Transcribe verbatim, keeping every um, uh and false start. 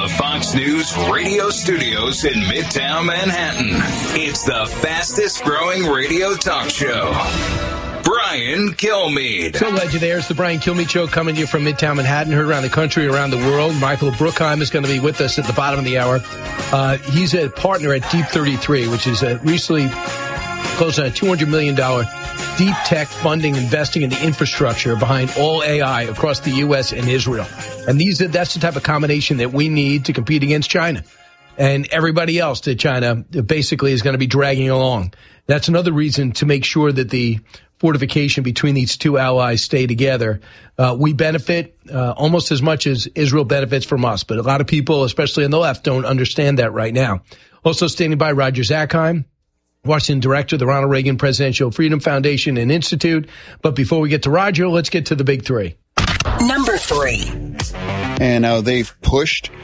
the Fox News radio studios in Midtown Manhattan. It's the fastest growing radio talk show. Brian Kilmeade. So glad you're there. It's the Brian Kilmeade Show coming to you from Midtown Manhattan, heard around the country, around the world. Michael Bruckheim is going to be with us at the bottom of the hour. Uh, he's a partner at Deep thirty-three, which is a recently closed on a two hundred million dollars deep tech funding, investing in the infrastructure behind all A I across the U S and Israel. And these that's the type of combination that we need to compete against China and everybody else that China basically is going to be dragging along. That's another reason to make sure that the fortification between these two allies stay together. Uh, we benefit uh, almost as much as Israel benefits from us. But a lot of people, especially on the left, don't understand that right now. Also standing by, Roger Zakheim, Washington director of the Ronald Reagan Presidential Freedom Foundation and Institute. But before we get to Roger, let's get to the big three. Number three. And uh, they've pushed